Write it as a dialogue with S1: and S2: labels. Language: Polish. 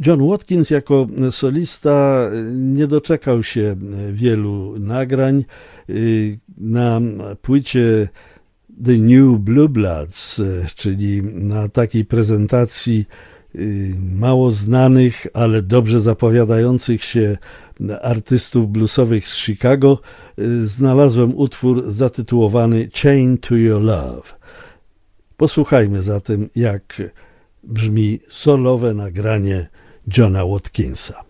S1: John Watkins jako solista nie doczekał się wielu nagrań. Na płycie The New Blue Bloods, czyli na takiej prezentacji mało znanych, ale dobrze zapowiadających się artystów bluesowych z Chicago, znalazłem utwór zatytułowany Chain to Your Love. Posłuchajmy zatem, jak brzmi solowe nagranie Johna Watkinsa.